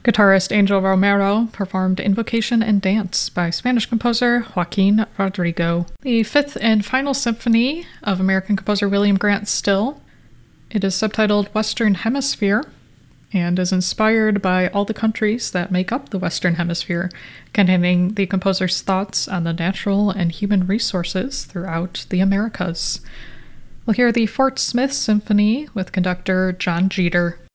Guitarist Angel Romero performed Invocation and Dance by Spanish composer Joaquin Rodrigo. The fifth and final symphony of American composer William Grant Still. It is subtitled Western Hemisphere and is inspired by all the countries that make up the Western Hemisphere, containing the composer's thoughts on the natural and human resources throughout the Americas. We'll hear the Fort Smith Symphony with conductor John Jeter.